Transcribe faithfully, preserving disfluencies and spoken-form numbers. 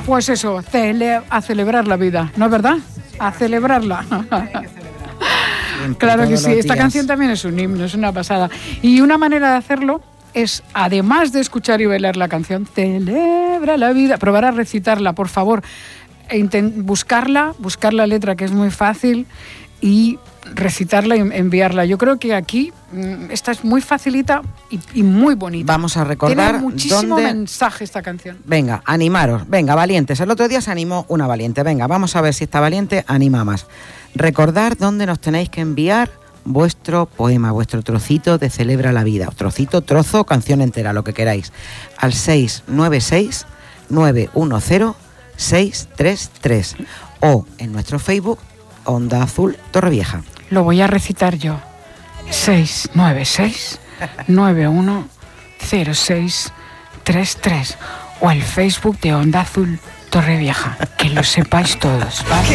Pues eso, cele- a celebrar la vida, ¿no es verdad? A celebrarla. Claro que sí, esta días. Canción también es un himno, es una pasada. Y una manera de hacerlo es, además de escuchar y bailar la canción, celebra la vida, probar a recitarla, por favor, e intent- buscarla, buscar la letra, que es muy fácil, y recitarla y enviarla. Yo creo que aquí esta es muy facilita y, y muy bonita. Vamos a recordar. Tiene muchísimo dónde... mensaje esta canción. Venga, animaros, venga, valientes. El otro día se animó una valiente. Venga, vamos a ver si esta valiente anima más. Recordar dónde nos tenéis que enviar vuestro poema, vuestro trocito de Celebra la Vida. Trocito, trozo, canción entera, lo que queráis. Al seis nueve seis, nueve uno cero, seis tres tres o en nuestro Facebook, Onda Azul Torrevieja. Lo voy a recitar yo. seis nueve seis, nueve uno cero seis tres tres o el Facebook de Onda Azul Torrevieja. Que lo sepáis todos, ¿vale?